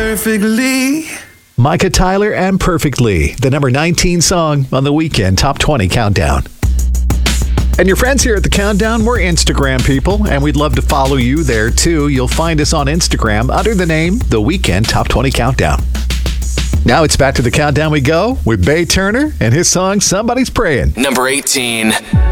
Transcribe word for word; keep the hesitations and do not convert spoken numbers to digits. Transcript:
perfectly. Micah Tyler and Perfectly, the number nineteen song on the Weekend Top twenty Countdown. And your friends here at the Countdown, we're Instagram people, and we'd love to follow you there too. You'll find us on Instagram under the name The Weekend Top twenty Countdown. Now it's back to the Countdown we go with Bay Turner and his song Somebody's Praying. Number eighteen.